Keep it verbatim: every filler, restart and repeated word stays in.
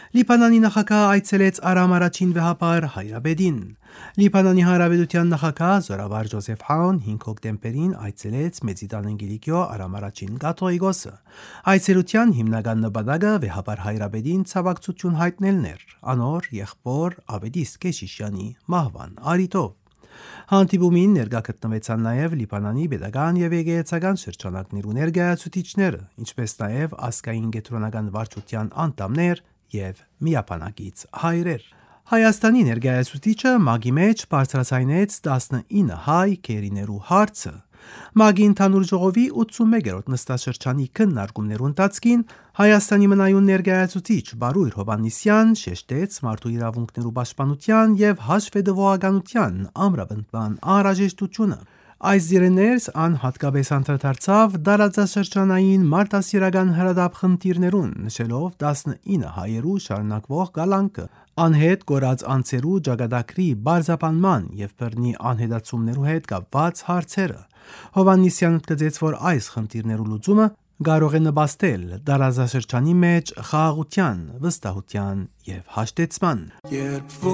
Լիբանանի նախագահը այցելեց Արամ առաջին վեհապար Հայրաբեդին։ Լիբանանի Հանրապետության նախագահ Զորավար Ջոզեֆ Հաուն հինգ հոկտեմբերին այցելեց Մեծիդան Անգելիկիո Արամ առաջին կաթողիկոսը։ Այցելության հիմնական նպատակը վեհապար Հայրաբեդին ցավակցություն հայտնելն էր անոր եղբոր Աբեդիս Կեշիշյանի մահվան առիթով։ Հանդիպումին ներկա գտնվեցան նաև Լիբանանի պետական եւ եկեղեցական շրջանակներու ներկայացուցիչները, ինչպես նաև ազգային կենտրոնական վարչության անդամներ եւ միապանակից հայրեր։ Հայաստանի ներկայացուցիչը ՄԱԳ-ի մեջ բարձրացնեց տասնինը հայ քերիներու հարցը։ ՄԱԳ-ի ընդհանուր ժողովի ութսունմեկերորդ նստաշրջանի քննարկումներու ընթացքին Հայաստանի մնայուն ներկայացուցիչ Բարույր Հովհաննիսյան շեշտեց մարդու իրավունքներու պաշտպանության եւ հաշվետվողականության ամրապնդման անհրաժեշտությունը։ Այս դիրներս անհատկապես անդրադարձավ դարաձաշրջանային մարդասիրական հրադապ խնդիրներուն, նշելով տասնինը հայերու շարունակվող գալանքը, անհետ կորած անձերու ճակատագրի բարձրաբանման եւ բռնի անհետացումներու հետ կապված հարցերը։ Հովհաննիսյանը ընդգծեց, որ այս խնդիրներու լուծումը կարող է նպաստել դարաձաշրջանի մեջ խաղաղության, վստահության եւ հաշտեցման։